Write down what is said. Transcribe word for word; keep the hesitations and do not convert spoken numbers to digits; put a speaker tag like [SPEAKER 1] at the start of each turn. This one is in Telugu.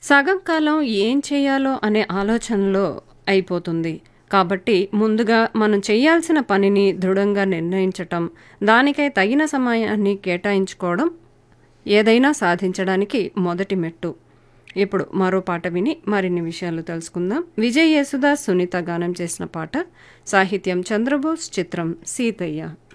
[SPEAKER 1] సగం కాలం ఏం చేయాలో అనే ఆలోచనలో అయిపోతుంది. కాబట్టి ముందుగా మనం చేయాల్సిన పనిని దృఢంగా నిర్ణయించటం, దానికై తగిన సమయాన్ని కేటాయించుకోవడం ఏదైనా సాధించడానికి మొదటి మెట్టు. ఇప్పుడు మరో పాట విని మరిన్ని విషయాలు తెలుసుకుందాం. విజయ్ యేసుదాస్, సునీత గానం చేసిన పాట. సాహిత్యం చంద్రబోస్, చిత్రం సీతయ్య.